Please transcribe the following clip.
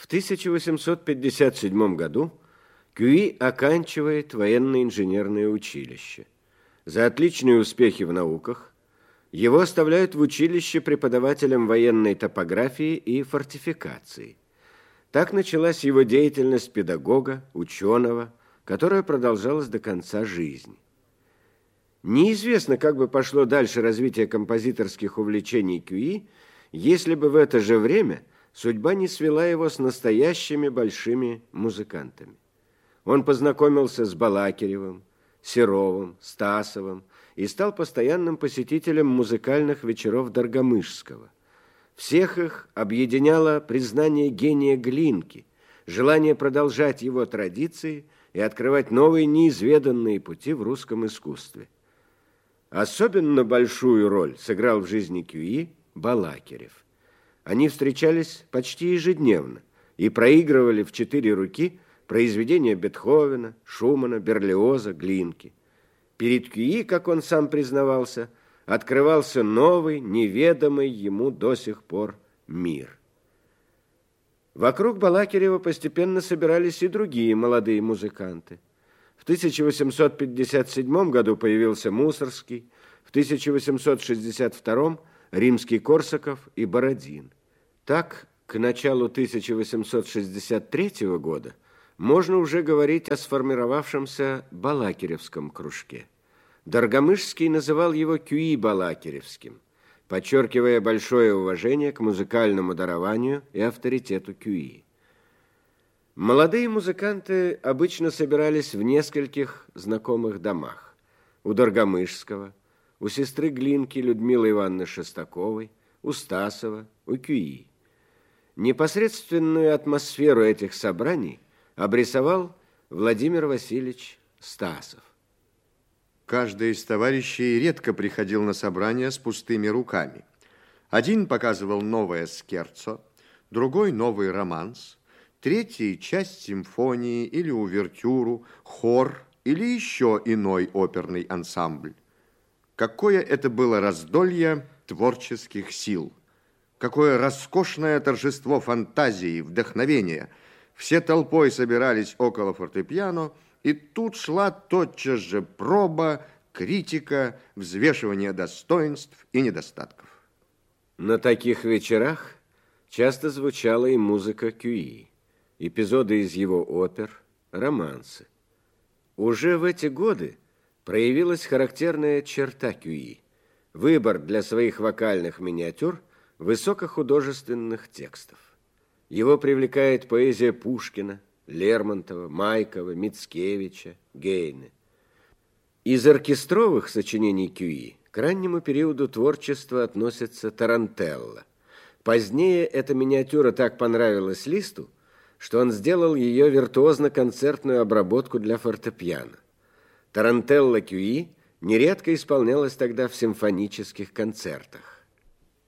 В 1857 году Кюи оканчивает военно-инженерное училище. За отличные успехи в науках его оставляют в училище преподавателем военной топографии и фортификации. Так началась его деятельность педагога, ученого, которая продолжалась до конца жизни. Неизвестно, как бы пошло дальше развитие композиторских увлечений Кюи, если бы в это же время судьба не свела его с настоящими большими музыкантами. Он познакомился с Балакиревым, Серовым, Стасовым и стал постоянным посетителем музыкальных вечеров Доргомышского. Всех их объединяло признание гения Глинки, желание продолжать его традиции и открывать новые неизведанные пути в русском искусстве. Особенно большую роль сыграл в жизни Кюи Балакирев. Они встречались почти ежедневно и проигрывали в 4 руки произведения Бетховена, Шумана, Берлиоза, Глинки. Перед Кюи, как он сам признавался, открывался новый, неведомый ему до сих пор мир. Вокруг Балакирева постепенно собирались и другие молодые музыканты. В 1857 году появился Мусоргский, в 1862 Римский-Корсаков и Бородин. Так, к началу 1863 года можно уже говорить о сформировавшемся Балакиревском кружке. Доргомышский называл его Кюи-Балакиревским, подчеркивая большое уважение к музыкальному дарованию и авторитету Кюи. Молодые музыканты обычно собирались в нескольких знакомых домах. У Доргомышского, у сестры Глинки Людмилы Ивановны Шестаковой, у Стасова, у Кюи. Непосредственную атмосферу этих собраний обрисовал Владимир Васильевич Стасов. Каждый из товарищей редко приходил на собрания с пустыми руками. Один показывал новое скерцо, другой новый романс, третий часть симфонии или увертюру, хор или еще иной оперный ансамбль. Какое это было раздолье творческих сил! Какое роскошное торжество фантазии, вдохновения! Все толпой собирались около фортепиано, и тут шла тотчас же проба, критика, взвешивание достоинств и недостатков. На таких вечерах часто звучала и музыка Кюи, эпизоды из его опер, романсы. Уже в эти годы проявилась характерная черта Кюи – выбор для своих вокальных миниатюр высокохудожественных текстов. Его привлекает поэзия Пушкина, Лермонтова, Майкова, Мицкевича, Гейне. Из оркестровых сочинений Кюи к раннему периоду творчества относится Тарантелла. Позднее эта миниатюра так понравилась Листу, что он сделал ее виртуозно-концертную обработку для фортепиано. Тарантелла Кюи нередко исполнялась тогда в симфонических концертах.